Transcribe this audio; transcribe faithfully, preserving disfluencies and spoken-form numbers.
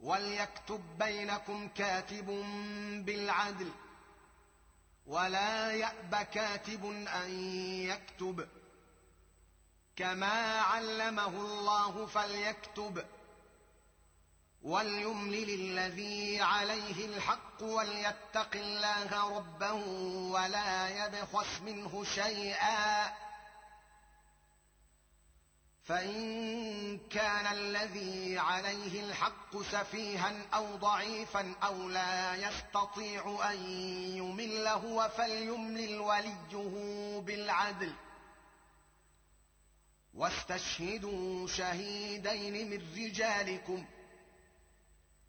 وليكتب بينكم كاتب بالعدل ولا يأب كاتب أن يكتب كما علمه الله فليكتب وليملل الذي عليه الحق وليتق الله ربه ولا يبخس منه شيئا فإن كان الذي عليه الحق سفيها أو ضعيفا أو لا يستطيع أن يمل هو فليملل وليه بالعدل واستشهدوا شهيدين من رجالكم